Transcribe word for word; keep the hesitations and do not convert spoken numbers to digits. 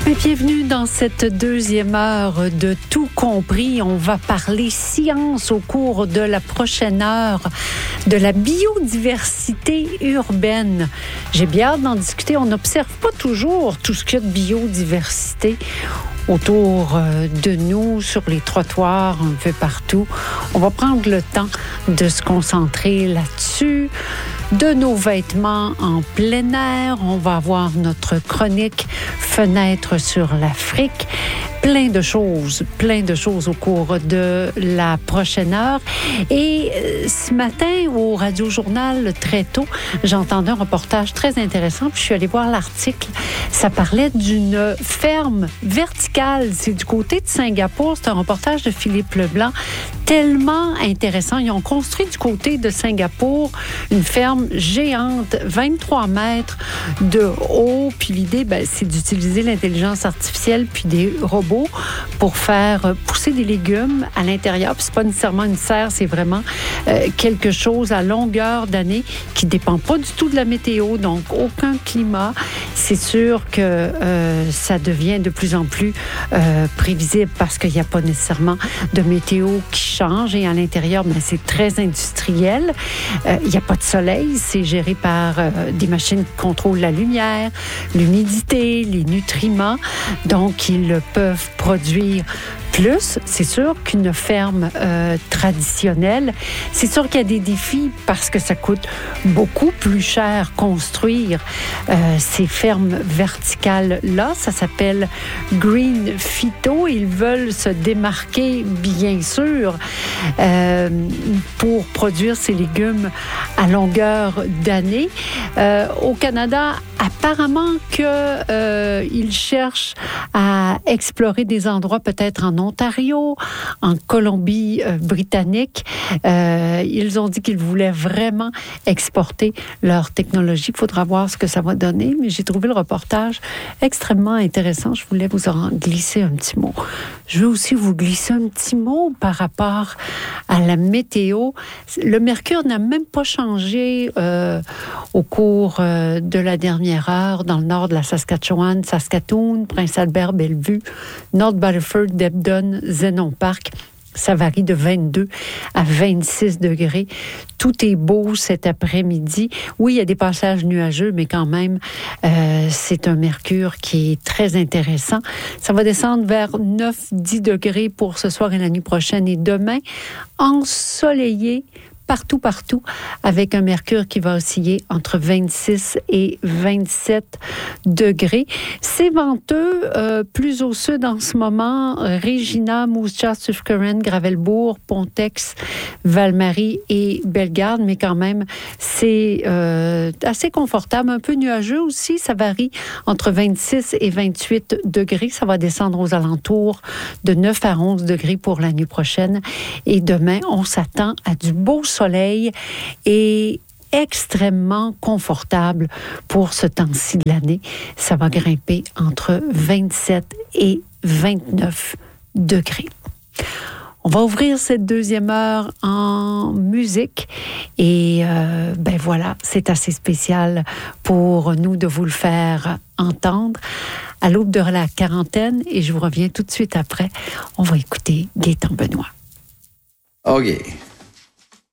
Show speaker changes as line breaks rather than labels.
Bienvenue dans cette deuxième heure de Tout compris. On va parler science au cours de la prochaine heure, de la biodiversité urbaine. J'ai bien hâte d'en discuter. On n'observe pas toujours tout ce qu'il y a de biodiversité autour de nous, sur les trottoirs, un peu partout. On va prendre le temps de se concentrer là-dessus. De nos vêtements en plein air, on va avoir notre chronique Fenêtre sur l'Afrique. Plein de choses, plein de choses au cours de la prochaine heure. Et ce matin, au Radio-Journal, très tôt, j'entendais un reportage très intéressant, puis je suis allée voir l'article. Ça parlait d'une ferme verticale. C'est du côté de Singapour. C'est un reportage de Philippe Leblanc. Tellement intéressant. Ils ont construit du côté de Singapour une ferme géante, vingt-trois mètres de haut. Puis l'idée, ben, c'est d'utiliser l'intelligence artificielle puis des robots pour faire pousser des légumes à l'intérieur. Puis c'est pas nécessairement une serre, c'est vraiment euh, quelque chose à longueur d'année qui dépend pas du tout de la météo, donc aucun climat. C'est sûr que euh, ça devient de plus en plus euh, prévisible parce qu'il n'y a pas nécessairement de météo qui change et à l'intérieur, ben, c'est très industriel. Euh, il n'y a pas de soleil, c'est géré par euh, des machines qui contrôlent la lumière, l'humidité, les nutriments. Donc, ils peuvent produire plus. C'est sûr qu'une ferme euh, traditionnelle, c'est sûr qu'il y a des défis parce que ça coûte beaucoup plus cher construire euh, ces fermes verticales-là. Ça s'appelle Green Phyto. Ils veulent se démarquer, bien sûr, euh, pour produire ces légumes à longueur d'année. Euh, au Canada, apparemment qu'ils euh, cherchent à explorer des endroits peut-être en Ontario, en Colombie-Britannique. Euh, ils ont dit qu'ils voulaient vraiment exporter leur technologie. Il faudra voir ce que ça va donner, mais j'ai trouvé le reportage extrêmement intéressant. Je voulais vous en glisser un petit mot. Je veux aussi vous glisser un petit mot par rapport à la météo. Le mercure n'a même pas changé euh, au cours euh, de la dernière heure dans le nord de la Saskatchewan, Saskatoon, Prince-Albert, Bellevue, North Battleford, Debden, Zenon Park. Ça varie de vingt-deux à vingt-six degrés. Tout est beau cet après-midi. Oui, il y a des passages nuageux, mais quand même, euh, c'est un mercure qui est très intéressant. Ça va descendre vers neuf à dix degrés pour ce soir et la nuit prochaine. Et demain, ensoleillé, partout, partout, avec un mercure qui va osciller entre vingt-six et vingt-sept degrés. C'est venteux, euh, plus au sud en ce moment, Regina, Moose Jaw, Susquehanna, Gravelbourg, Pontex, Val-Marie et Bellegarde, mais quand même, c'est euh, assez confortable, un peu nuageux aussi, ça varie entre vingt-six et vingt-huit degrés, ça va descendre aux alentours de neuf à onze degrés pour la nuit prochaine, et demain, on s'attend à du beau soleil et extrêmement confortable pour ce temps-ci de l'année. Ça va grimper entre vingt-sept et vingt-neuf degrés. On va ouvrir cette deuxième heure en musique et euh, ben voilà, c'est assez spécial pour nous de vous le faire entendre à l'aube de la quarantaine et je vous reviens tout de suite après. On va écouter Gaëtan Benoît.
OK.